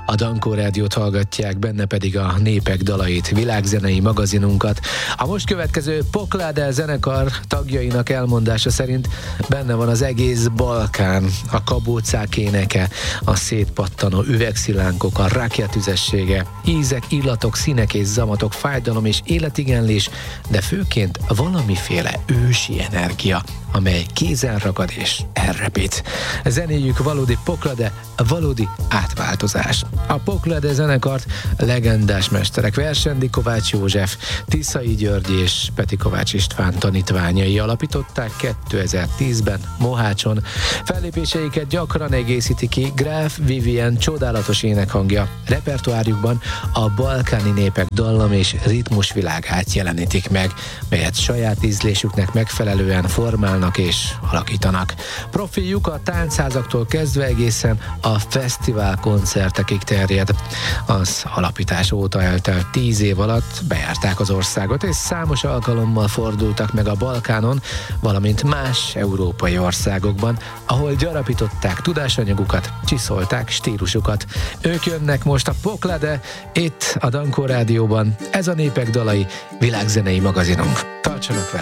A Dankó Rádiót hallgatják, benne pedig a Népek dalait, világzenei magazinunkat. A most következő Poklade zenekar tagjainak elmondása szerint benne van az egész Balkán, a kabócák éneke, a szétpattanó üvegszilánkok, a rákjatüzessége, ízek, illatok, színek és zamatok, fájdalom és életigenlés, de főként valamiféle ősi energia, amely kézen ragad és elrepít. Zenéjük valódi Poklade, valódi átváltozás. A Poklade zenekart legendás mesterek Versendi Kovács József, Tiszai György és Peti Kovács István tanítványai alapították 2010-ben Mohácson. Fellépéseiket gyakran egészíti ki Gráf Vivien csodálatos énekhangja. Repertoárjukban a balkáni népek dallam és ritmus világát jelenítik meg, melyet saját ízlésüknek megfelelően formálnak és alakítanak. Profiljuk a táncházaktól kezdve egészen a fesztivál koncertekig terjed. Az alapítás óta eltelt 10 év alatt bejárták az országot, és számos alkalommal fordultak meg a Balkánon, valamint más európai országokban, ahol gyarapították tudásanyagukat, csiszolták stílusukat. Ők jönnek most a Poklade, itt a Dankó Rádióban. Ez a Népek dalai, világzenei magazinunk. Tartsanak velünk!